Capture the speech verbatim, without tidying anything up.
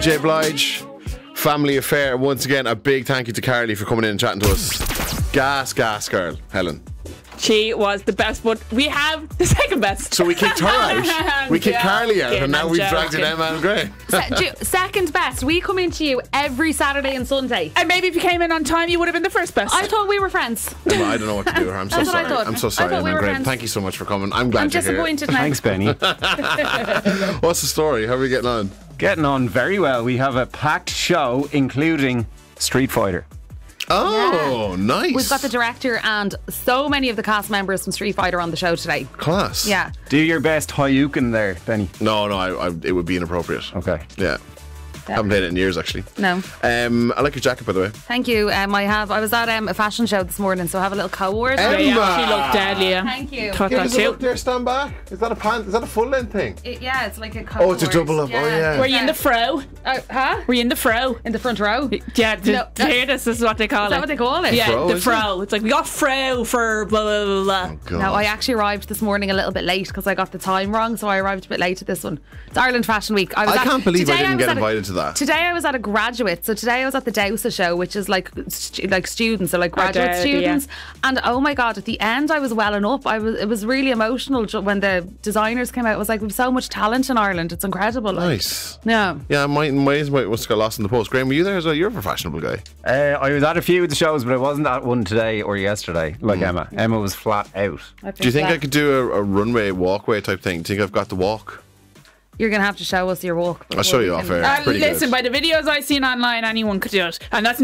J Blige, Family Affair. Once again, a big thank you to Carly for coming in and chatting to us. Gas, gas girl, Helen. She was the best, but we have the second best. So we kicked her out. We kicked Carly out, and now we've dragged in Emma and Gray. Se- second best. We come into you every Saturday and Sunday. And maybe if you came in on time, you would have been the first best. I thought we were friends. Well, I don't know what to do with her. I'm so That's what I sorry. thought. I'm so I sorry, thought we Emma were and Gray. friends. Thank you so much for coming. I'm glad I'm you're disappointed now. Thanks, Benny. here. What's the story? How are we getting on? Getting on very well. We have a packed show, including Street Fighter. Oh, Yeah. nice. We've got the director and so many of the cast members from Street Fighter on the show today. Class. Yeah. Do your best Hayukin there, Benny. No, no, I, I, it would be inappropriate. Okay. Yeah. Haven't played it in years, actually. No. Um, I like your jacket, by the way. Thank you. Um, I have. I was at um, a fashion show this morning, so I have a little co-word. Emma! Yeah, yeah, she looked deadly. Yeah. Thank you. Thought Give that us a look too. there, stand back. Is that a pant? Is that a full length thing? It, yeah, it's like a co-word. Oh, it's a double up. Oh, yeah. Were you in the fro? Uh, huh? Were you in the fro? In the front row? Yeah, the, No, to hear this, this is what they call Is it. that what they call it? Yeah, Fro, the is fro. It's like, we got fro for blah, blah, blah, blah. Oh, God. No, I actually arrived this morning a little bit late because I got the time wrong, so I arrived a bit late at this one. It's Ireland Fashion Week. I, was I at, can't believe I today didn't was get at a- invited to that. Today I was at a graduate, so today I was at the Dousa show, which is like stu- like students, so like Oh, graduate Dousa, students. And oh my God, at the end I was welling up. I was. It was really emotional ju- when the designers came out. It was like, we've so much talent in Ireland. It's incredible. Like. Nice. Yeah. Yeah, mine, mine must have got lost in the post. Graham, were you there as well? You're a fashionable guy. Uh, I was at a few of the shows, but I wasn't at one today or yesterday, like Emma. Emma was flat out. Do you think I could do a, a runway, walkway type thing? Do you think I've got the walk? You're gonna have to show us your walk. I'll show you off air. Uh, It's pretty listen, good. by the videos I've seen online, anyone could do it. And that's